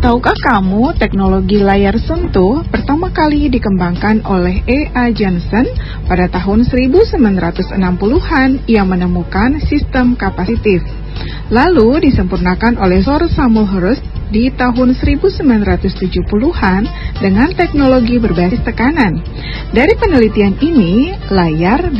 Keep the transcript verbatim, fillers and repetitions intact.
Tahukah kamu teknologi layar sentuh pertama kali dikembangkan oleh E A Johnson pada tahun seribu sembilan ratus enam puluhan yang menemukan sistem kapasitif. Lalu disempurnakan oleh Sir Samuel Hurst di tahun seribu sembilan ratus tujuh puluhan dengan teknologi berbasis tekanan. Dari penelitian ini, layar